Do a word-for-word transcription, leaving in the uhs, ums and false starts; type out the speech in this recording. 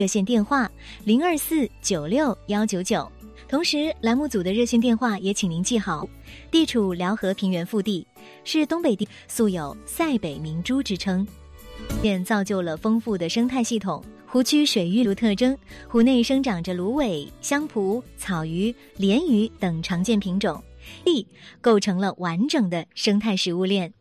热线电话零二四九六一九九。同时，栏目组的热线电话也请您记好，地处辽河平原腹地，是东北地素有塞北明珠之称，便造就了丰富的生态系统。湖区水域独特征，湖内生长着芦苇、香蒲、草鱼、鲢鱼等常见品种，地构成了完整的生态食物链。